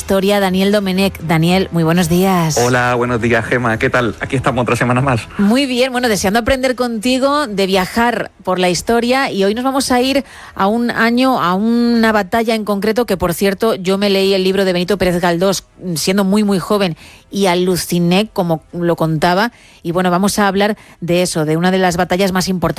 historia, Daniel Domenech. Daniel, muy buenos días. Hola, buenos días, Gemma. ¿Qué tal? Aquí estamos otra semana más. Muy bien, bueno, deseando aprender contigo, de viajar por la historia, y hoy nos vamos a ir a un año, a una batalla en concreto que, por cierto, yo me leí el libro de Benito Pérez Galdós siendo muy, muy joven y aluciné como lo contaba. Y bueno, vamos a hablar de eso, de una de las batallas más importantes